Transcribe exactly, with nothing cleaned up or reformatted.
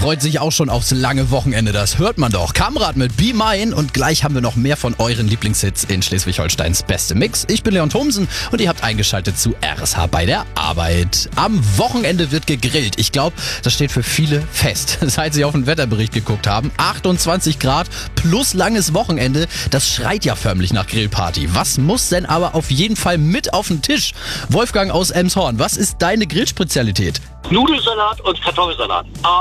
freut sich auch schon aufs lange Wochenende, das hört man doch. Kamrad mit Be Mine und gleich haben wir noch mehr von euren Lieblingshits in Schleswig-Holsteins Beste Mix. Ich bin Leon Thomsen und ihr habt eingeschaltet zu R S H bei der Arbeit. Am Wochenende wird gegrillt. Ich glaube, das steht für viele fest. Seit sie auf den Wetterbericht geguckt haben, achtundzwanzig Grad plus langes Wochenende, das schreit ja förmlich nach Grillparty. Was muss denn aber auf jeden Fall mit auf den Tisch? Wolfgang aus Elmshorn, was ist deine Grillspezialität? Nudelsalat und Kartoffelsalat.